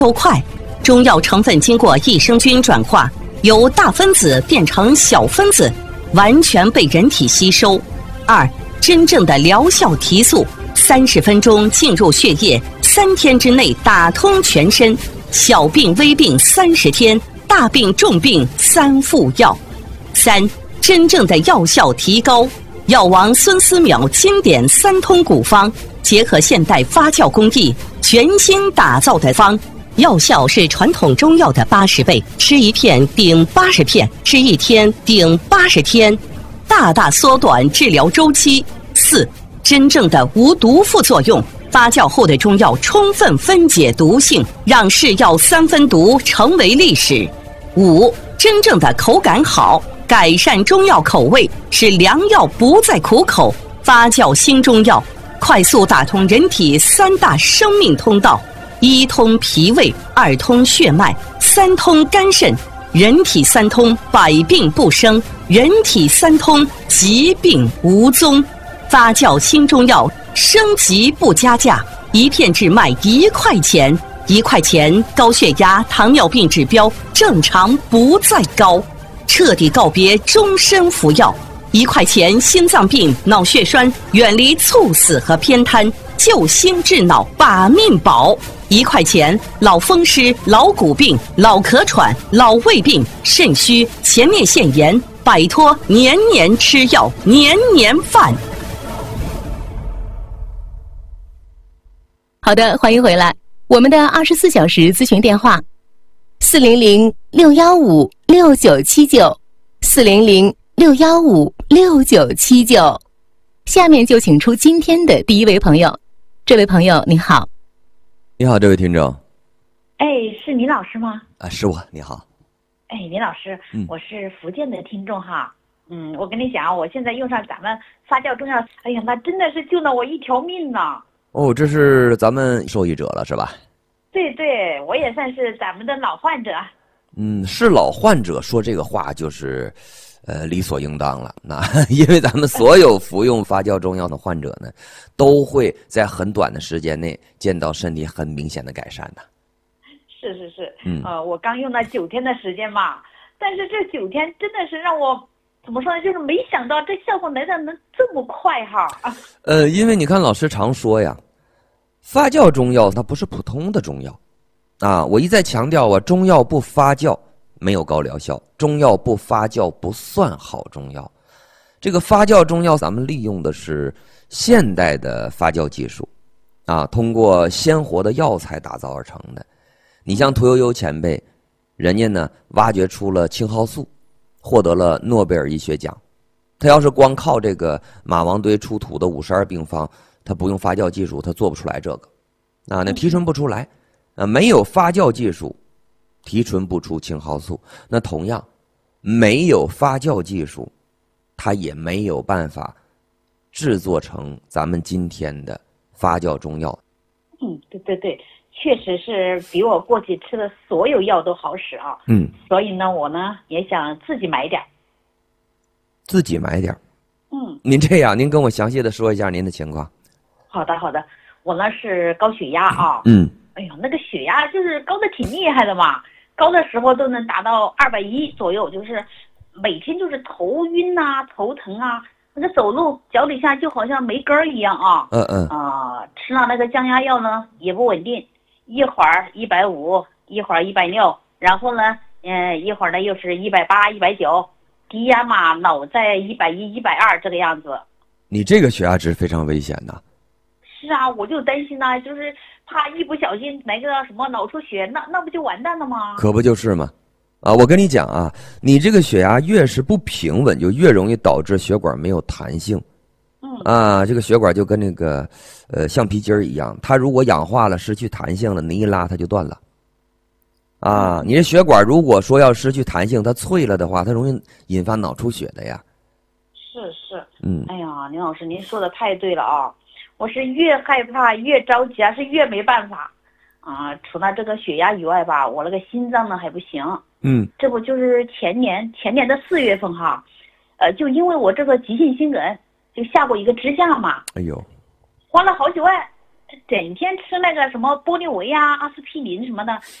都快，中药成分经过益生菌转化，由大分子变成小分子，完全被人体吸收。2、真正的疗效提速，30分钟进入血液，3天之内打通全身，小病微病30天，大病重病3副药。3、真正的药效提高，药王孙思邈经典3通古方，结合现代发酵工艺，全新打造的方。药效是传统中药的80倍，吃1片顶80片，吃1天顶80天，大大缩短治疗周期。4、真正的无毒副作用，发酵后的中药充分分解毒性，让是药3分毒成为历史。5、真正的口感好，改善中药口味，使良药不再苦口，发酵新中药，快速打通人体3大生命通道：1通脾胃，2通血脉，3通肝肾。人体3通，百病不生；人体3通，疾病无踪。发酵新中药，升级不加价，1片只卖1块钱，1块钱高血压、糖尿病指标正常不再高，彻底告别终身服药。1块钱心脏病、脑血栓远离猝死和偏瘫，救心治脑把命保。1块钱老风湿、老骨病、老咳喘、老胃病、肾虚、前列腺炎，摆脱年年吃药、年年犯。 好的，欢迎回来。我们的24小时咨询电话：400-615-6979，400-615-6979。下面就请出今天的第一位朋友。这位朋友，你好。 你好，这位听众。 哎，是李老师吗？ 啊，是我。你好。 哎，李老师，我是福建的听众哈。我跟你讲，我现在用上咱们发酵中药，哎呀，那真的是救了我一条命呢。 哦，这是咱们受益者了，是吧？ 对对，我也算是咱们的老患者。 是老患者说这个话就是理所应当了。那因为咱们所有服用发酵中药的患者呢，都会在很短的时间内见到身体很明显的改善的。 是是是。我刚用了9天的时间嘛，但是这9天真的是让我怎么说呢，就是没想到这效果来的能这么快哈。 因为你看老师常说呀，发酵中药它不是普通的中药啊，我一再强调啊，中药不发酵没有高疗效，中药不发酵不算好中药。这个发酵中药咱们利用的是现代的发酵技术啊，通过鲜活的药材打造而成的。你像屠呦呦前辈，人家呢挖掘出了青蒿素，获得了诺贝尔医学奖。他要是光靠这个马王堆出土的52病方，他不用发酵技术他做不出来这个啊，那提纯不出来啊，没有发酵技术提纯不出青蒿素。那同样没有发酵技术，它也没有办法制作成咱们今天的发酵中药。 对对对，确实是比我过去吃的所有药都好使啊。所以呢，我呢也想自己买点。 自己买点。您这样，您跟我详细的说一下您的情况。 好的好的，我呢是高血压啊。哎呦，那个血压就是高的挺厉害的嘛，高的时候都能达到210左右，就是每天就是头晕啊、头疼啊，那个走路脚底下就好像没根儿一样啊。吃了那个降压药呢也不稳定，一会儿150，一会儿160，然后呢，一会儿呢又是180、190，低压嘛老在110、120这个样子。 你这个血压值非常危险的。 是啊，我就担心呢，就是怕一不小心来个什么脑出血，那不就完蛋了吗？ 可不就是吗？啊，我跟你讲啊，你这个血压越是不平稳，就越容易导致血管没有弹性。这个血管就跟那个橡皮筋一样，它如果氧化了失去弹性了，你一拉它就断了。你这血管如果说要失去弹性，它脆了的话，它容易引发脑出血的呀。 是。哎呀，林老师您说的太对了啊，我是越害怕越着急啊，是越没办法啊。除了这个血压以外吧，我那个心脏呢还不行。这不就是前年的4月份哈，就因为我这个急性心梗就下过一个支架嘛。 哎呦， 花了好几万， 整天吃那个什么玻利维啊、阿司匹林什么的，